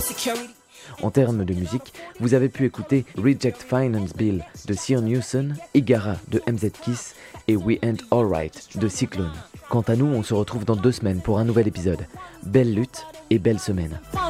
En termes de musique, vous avez pu écouter Reject Finance Bill de Sion Newson, Igara de MZ Kiss et We Ain't Alright de Cyclone. Quant à nous, on se retrouve dans 2 semaines pour un nouvel épisode. Belle lutte et belle semaine.